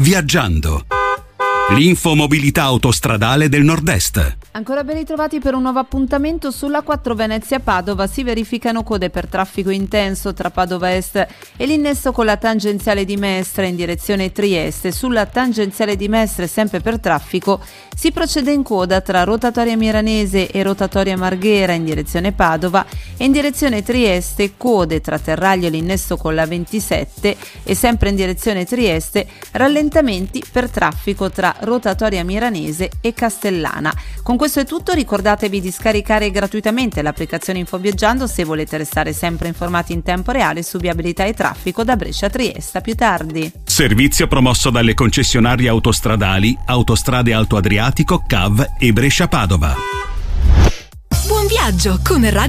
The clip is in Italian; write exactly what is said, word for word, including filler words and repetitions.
Viaggiando. L'infomobilità autostradale del Nord-Est. Ancora ben ritrovati per un nuovo appuntamento sulla quattro Venezia-Padova. Si verificano code per traffico intenso tra Padova Est e l'innesto con la tangenziale di Mestre in direzione Trieste. Sulla tangenziale di Mestre, sempre per traffico, si procede in coda tra Rotatoria Miranese e Rotatoria Marghera in direzione Padova e in direzione Trieste code tra Terraglio e l'innesto con la ventisette e sempre in direzione Trieste rallentamenti per traffico tra Rotatoria Miranese e Castellana. Con questo è tutto, ricordatevi di scaricare gratuitamente l'applicazione InfoViaggiando se volete restare sempre informati in tempo reale su viabilità e traffico da Brescia a Trieste. A più tardi. Servizio promosso dalle concessionarie autostradali Autostrade Alto Adriatico, C A V e Brescia Padova. Buon viaggio con Radio